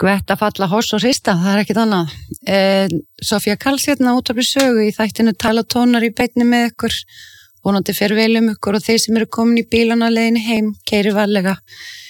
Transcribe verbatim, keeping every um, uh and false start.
Skvetta, falla, hoss og hrista, það er ekkit annað. Eh, Sofía Karls hérna út af sögu í þættinu Tala tónar í beinni með ykkur, vonandi fer vel um ykkur og þeir sem eru komin í bílana leiðinni heim, keyri varlega.